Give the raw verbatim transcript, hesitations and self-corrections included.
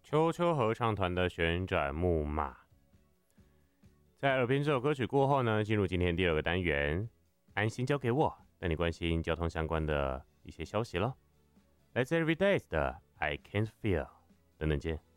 秋秋合唱团的旋转木马。在耳边这首歌曲过后呢，进入今天第二个单元，安心交给我，带你关心交通相关的一些消息了。来自 Everydays 的 I Can't Feel， 等等见。